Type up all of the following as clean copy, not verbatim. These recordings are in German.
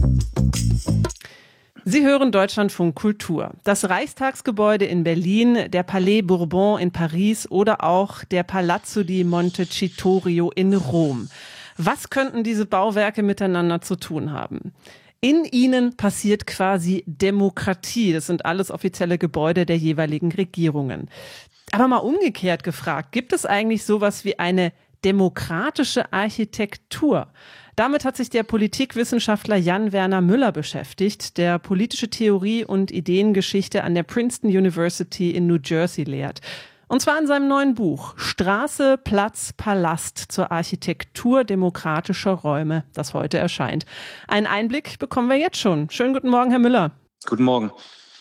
Sie hören Deutschlandfunk Kultur. Das Reichstagsgebäude in Berlin, der Palais Bourbon in Paris oder auch der Palazzo di Montecitorio in Rom. Was könnten diese Bauwerke miteinander zu tun haben? In ihnen passiert quasi Demokratie. Das sind alles offizielle Gebäude der jeweiligen Regierungen. Aber mal umgekehrt gefragt, gibt es eigentlich sowas wie eine demokratische Architektur? Damit hat sich der Politikwissenschaftler Jan-Werner Müller beschäftigt, der politische Theorie und Ideengeschichte an der Princeton University in New Jersey lehrt. Und zwar in seinem neuen Buch Straße, Platz, Palast zur Architektur demokratischer Räume, das heute erscheint. Einen Einblick bekommen wir jetzt schon. Schönen guten Morgen, Herr Müller. Guten Morgen.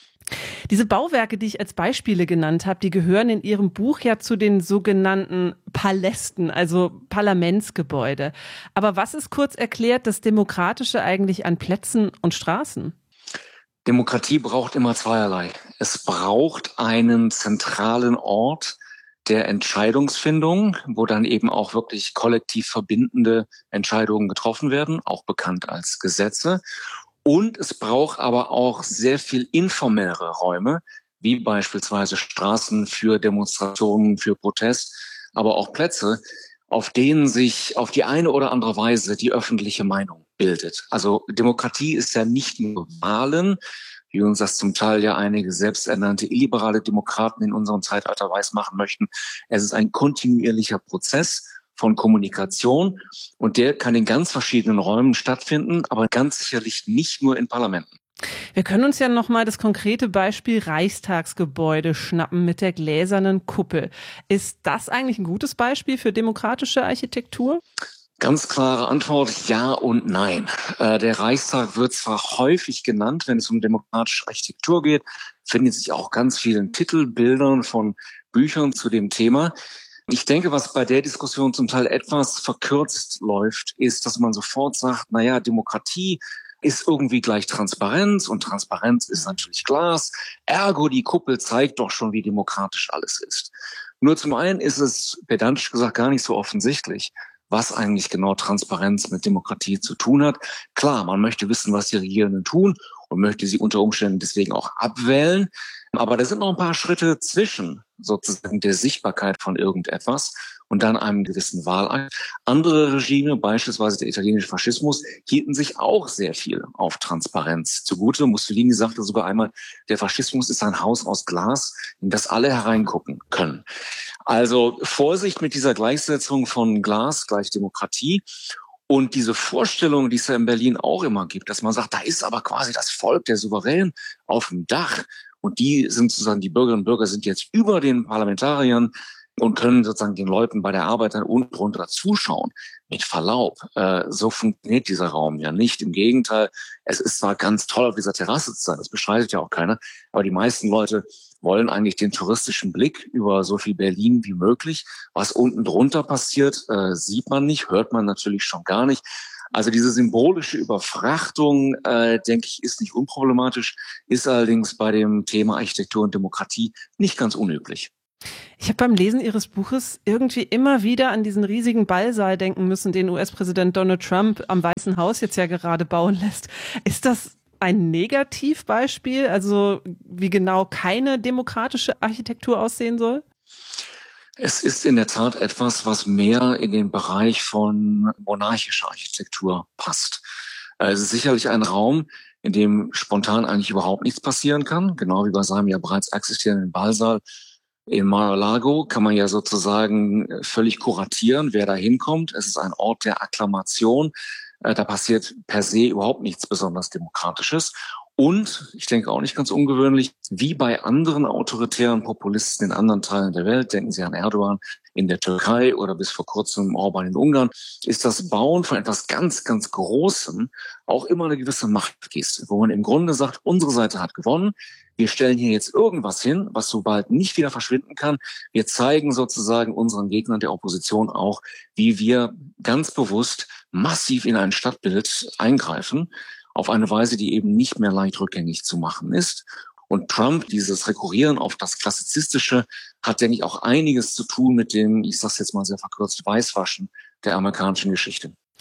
Diese Bauwerke, die ich als Beispiele genannt habe, die gehören in Ihrem Buch ja zu den sogenannten Palästen, also Parlamentsgebäude. Aber was ist kurz erklärt das Demokratische eigentlich an Plätzen und Straßen? Demokratie braucht immer zweierlei. Es braucht einen zentralen Ort der Entscheidungsfindung, wo dann eben auch wirklich kollektiv verbindende Entscheidungen getroffen werden, auch bekannt als Gesetze. Und es braucht aber auch sehr viel informellere Räume, wie beispielsweise Straßen für Demonstrationen, für Protest, aber auch Plätze, auf denen sich auf die eine oder andere Weise die öffentliche Meinung bildet. Also Demokratie ist ja nicht nur Wahlen, wie uns das zum Teil ja einige selbsternannte illiberale Demokraten in unserem Zeitalter weismachen möchten. Es ist ein kontinuierlicher Prozess von Kommunikation und der kann in ganz verschiedenen Räumen stattfinden, aber ganz sicherlich nicht nur in Parlamenten. Wir können uns ja nochmal das konkrete Beispiel Reichstagsgebäude schnappen mit der gläsernen Kuppel. Ist das eigentlich ein gutes Beispiel für demokratische Architektur? Ganz klare Antwort, ja und nein. Der Reichstag wird zwar häufig genannt, wenn es um demokratische Architektur geht, findet sich auch ganz vielen Titelbildern von Büchern zu dem Thema. Ich denke, was bei der Diskussion zum Teil etwas verkürzt läuft, ist, dass man sofort sagt, naja, Demokratie ist irgendwie gleich Transparenz und Transparenz ist natürlich Glas. Ergo, die Kuppel zeigt doch schon, wie demokratisch alles ist. Nur zum einen ist es pedantisch gesagt gar nicht so offensichtlich, was eigentlich genau Transparenz mit Demokratie zu tun hat. Klar, man möchte wissen, was die Regierenden tun und möchte sie unter Umständen deswegen auch abwählen. Aber da sind noch ein paar Schritte zwischen sozusagen der Sichtbarkeit von irgendetwas und dann einem gewissen Wahlakt. Andere Regime, beispielsweise der italienische Faschismus, hielten sich auch sehr viel auf Transparenz zugute. Mussolini sagte sogar einmal, der Faschismus ist ein Haus aus Glas, in das alle hereingucken können. Also Vorsicht mit dieser Gleichsetzung von Glas gleich Demokratie. Und diese Vorstellung, die es ja in Berlin auch immer gibt, dass man sagt, da ist aber quasi das Volk, der Souverän auf dem Dach. Und die sind sozusagen, die Bürgerinnen und Bürger sind jetzt über den Parlamentariern und können sozusagen den Leuten bei der Arbeit dann unten drunter zuschauen. Mit Verlaub, so funktioniert dieser Raum ja nicht. Im Gegenteil, es ist zwar ganz toll, auf dieser Terrasse zu sein, das bestreitet ja auch keiner, aber die meisten Leute wollen eigentlich den touristischen Blick über so viel Berlin wie möglich. Was unten drunter passiert, sieht man nicht, hört man natürlich schon gar nicht. Also diese symbolische Überfrachtung, denke ich, ist nicht unproblematisch, ist allerdings bei dem Thema Architektur und Demokratie nicht ganz unüblich. Ich habe beim Lesen Ihres Buches irgendwie immer wieder an diesen riesigen Ballsaal denken müssen, den US-Präsident Donald Trump am Weißen Haus jetzt ja gerade bauen lässt. Ist das ein Negativbeispiel, also wie genau keine demokratische Architektur aussehen soll? Es ist in der Tat etwas, was mehr in den Bereich von monarchischer Architektur passt. Es ist sicherlich ein Raum, in dem spontan eigentlich überhaupt nichts passieren kann, genau wie bei seinem ja bereits existierenden Ballsaal in Mar-a-Lago kann man ja sozusagen völlig kuratieren, wer da hinkommt. Es ist ein Ort der Akklamation. Da passiert per se überhaupt nichts besonders Demokratisches. Und, ich denke auch nicht ganz ungewöhnlich, wie bei anderen autoritären Populisten in anderen Teilen der Welt, denken Sie an Erdogan in der Türkei oder bis vor kurzem Orban in Ungarn, ist das Bauen von etwas ganz, ganz Großem auch immer eine gewisse Machtgeste, wo man im Grunde sagt, unsere Seite hat gewonnen, wir stellen hier jetzt irgendwas hin, was so bald nicht wieder verschwinden kann. Wir zeigen sozusagen unseren Gegnern der Opposition auch, wie wir ganz bewusst massiv in ein Stadtbild eingreifen, auf eine Weise, die eben nicht mehr leicht rückgängig zu machen ist. Und Trump, dieses Rekurrieren auf das Klassizistische, hat, denke ich, auch einiges zu tun mit dem, ich sage es jetzt mal sehr verkürzt, Weißwaschen der amerikanischen Geschichte.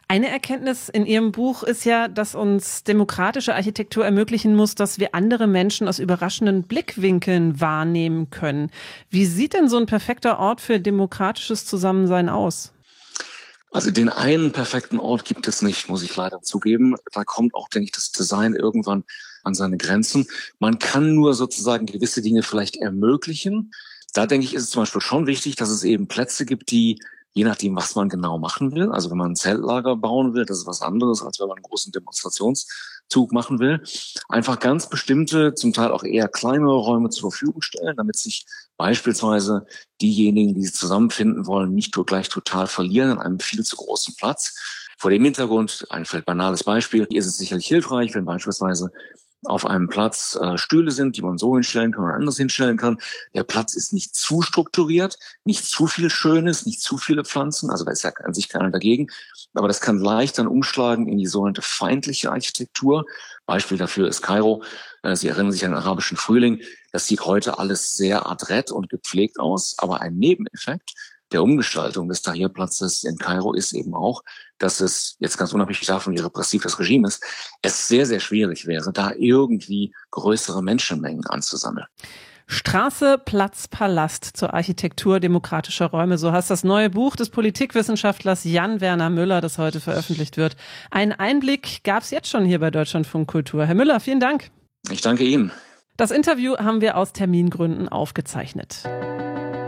Eine Erkenntnis in Ihrem Buch ist ja, dass uns demokratische Architektur ermöglichen muss, dass wir andere Menschen aus überraschenden Blickwinkeln wahrnehmen können. Wie sieht denn so ein perfekter Ort für demokratisches Zusammensein aus? Also den einen perfekten Ort gibt es nicht, muss ich leider zugeben. Da kommt auch, denke ich, das Design irgendwann an seine Grenzen. Man kann nur sozusagen gewisse Dinge vielleicht ermöglichen. Da denke ich, ist es zum Beispiel schon wichtig, dass es eben Plätze gibt, die, je nachdem, was man genau machen will, also wenn man ein Zeltlager bauen will, das ist was anderes, als wenn man einen großen Demonstrationszug machen will, einfach ganz bestimmte, zum Teil auch eher kleinere Räume zur Verfügung stellen, damit sich beispielsweise diejenigen, die sich zusammenfinden wollen, nicht gleich total verlieren an einem viel zu großen Platz. Vor dem Hintergrund, ein vielleicht banales Beispiel, ist es sicherlich hilfreich, wenn beispielsweise auf einem Platz Stühle sind, die man so hinstellen kann oder anders hinstellen kann. Der Platz ist nicht zu strukturiert, nicht zu viel Schönes, nicht zu viele Pflanzen, also da ist ja an sich keiner dagegen, aber das kann leicht dann umschlagen in die sogenannte feindliche Architektur. Beispiel dafür ist Kairo. Sie erinnern sich an den arabischen Frühling. Das sieht heute alles sehr adrett und gepflegt aus, aber ein Nebeneffekt der Umgestaltung des Tahrir-Platzes in Kairo ist eben auch, dass es, jetzt ganz unabhängig davon, wie repressiv das Regime ist, es sehr, sehr schwierig wäre, da irgendwie größere Menschenmengen anzusammeln. Straße, Platz, Palast zur Architektur demokratischer Räume. So heißt das neue Buch des Politikwissenschaftlers Jan-Werner Müller, das heute veröffentlicht wird. Einen Einblick gab es jetzt schon hier bei Deutschlandfunk Kultur. Herr Müller, vielen Dank. Ich danke Ihnen. Das Interview haben wir aus Termingründen aufgezeichnet.